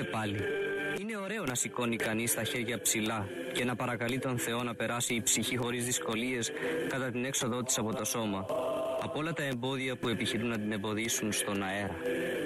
πάλι. Είναι ωραίο να σηκώνει κανείς τα χέρια ψηλά και να παρακαλεί τον Θεό να περάσει η ψυχή χωρίς δυσκολίες κατά την έξοδό της από το σώμα, από όλα τα εμπόδια που επιχειρούν να την εμποδίσουν στον αέρα.